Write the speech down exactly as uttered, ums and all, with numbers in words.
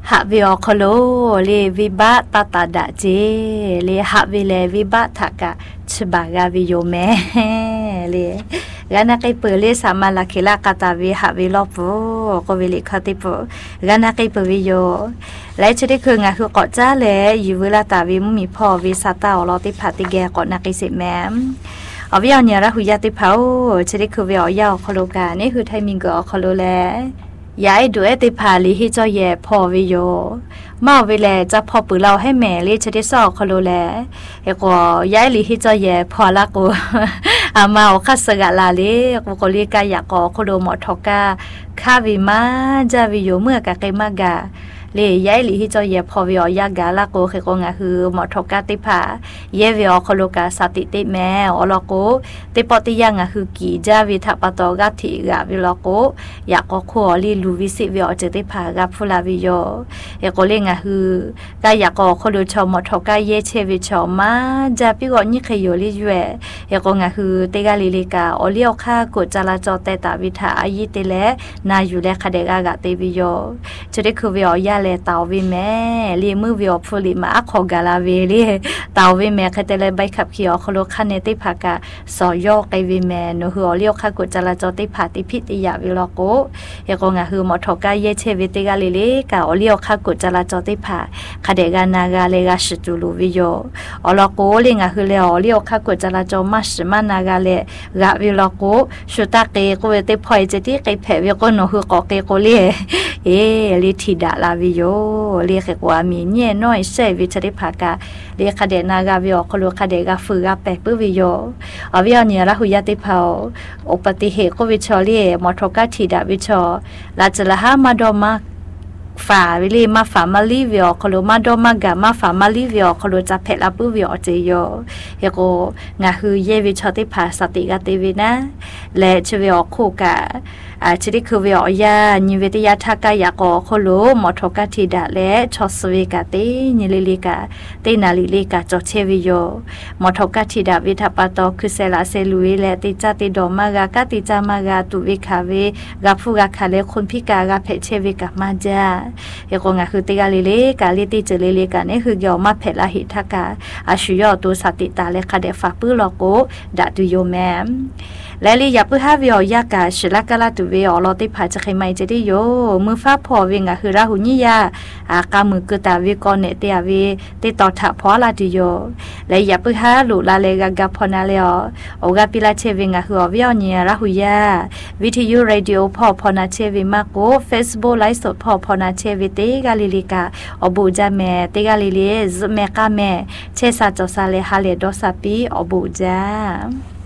หาวิอคโลเลวิบะตาตาดะเจเลหาวิเลวิบะทากะฉบากาวิโยแม่เลกานาไกเปเลสามาลาคิลากาตาวิหาวิลอปูก็วิลิคติปูกานาไกเปวิโยและจะได้คืองาคือเกาะจ้าแลอยู่เวลาตาวิมุมีพ่อวิสาตาอลอติพาติแกเกาะนาไกสิแม่เอาวิเอาเนี่ยระหุยาติเผาจะได้คือวิเอายาวคโลกานี่คือไทมิงก็คโลแลยายดูเอติพาลีฮิจอยพอวิโยมาเวลาจะพอปือเราให้แม่เลยจะได้สอกคโลแลเอก็ยายลีฮิจอยพอละกูอามาอคัสกะลาเลกูก็เรียกายากอคโลหมอทอกาคาวิมาจาวิโยเมื่อกะไกมากาเลยยายลีฮิจอยพอวิโอยากาละกูเขก็งาคือหมอทอกาติพาเยวิโอคโลกาสติติแม่อลกูติปติยังาคือกีจาวิทัปตอกาทิกาวิลกูอยากก็ขอลีลูวิสิวิโอเจติพากับฟุลาวิโยเอก็เลงาคือกายากอคโลชอหมอทอกาเยเชวิชอมาจาปิโกนิเคโยลิเวเอก็งาคือเตกาลิลิกาอเลียวคากดจาราจอเตตาวิทาอายิเตเลนาอยู่และคเดกากาเตวิโยจะได้คือวิโอยาเลตาวิแม่ลีมือวิโอฟุลิมาอักขอกาลาเวลีตาวิแม่คเตเลใบขับขี่อคโลคันเนติภากาสอยอไกวิแม่โนหัวเลียวคากดจาราจอติพาติพิติยาวิโลโกเอก็งาคือหมอทอกาเยเชวิติกาลิลิกาอเลียวคากดจาราจอติพาคเดกานากาเลกาชิตูลูวิโยอลโกเลงาคือเลอเลียวคากดจาราจอมาชิมานากาเลกาวิโลโกชุตาเกโกเวติพอยเจติไกเพวิโกโนหือกอเกโกเลเอลิทิดาลาวิโยเรียกว่ามีเนี่ยน้อยเซวิชริภากาเรียกคเดนากาวิโอคโลคเดกาฟืกาแปกปืวิโยอวิโอเนี่ยละหุยาติเผาอุปติเหตุก็วิชอเรียมอทกาทิดาวิชอลาจละหามาดอมาฝาวิลีมาฝามาลีวิโอคโลมาดอมากามาฝามาลีวิโอคโลจะเพลาปืวิโอเจโยเฮโกงาคือเยวิชอติภาสติกาติวินะและชวิโอคูกาอาชิริคือวิโอยานิเวติยาทากายากอโคโลมอทกาทิดาและชอสเวกาเตนิลิลิกาเตนาลิลิกาจอเชวิโยมอทกาทิดาวิทัปตอคือเซลาเซลุยและติจาติดอมากากาติจามากาตุวิคาเวกาฟูกาคาเลคนพิกากาเพเชวิกามาจาเฮโกงาคือติกาลิลิกาลิติเจลิลิกาเนี่ยคือยอมาเพลาหิทากาอาชุยอตัวสติตาและคาเดฟาปื้อลอโกดาตุโยแมมและลียาปื้อฮาวิโอยากาชลากาลาตุเวอลอติพาจะใครไม่จะได้โยมือฟ้าพอเวงาคือราหุนิยาอากามือกตาวิกอนเนเตียวิติต่อถาพอลาดิโยและยาปื้อฮาลุลาเลกากาพอนาเลอโอกาปิลาเชเวงาคืออวิโอเนียราหุยาวิทยุเรดิโอพอพอนาเชวิมาโกเฟซบุ๊กไลฟ์สดพอพอนาเชวิเตกาลิลิกาอบูจาแมเตกาลิเลซเมกาแมเชซาจอซาเลฮาเลดอซาปีอบูจา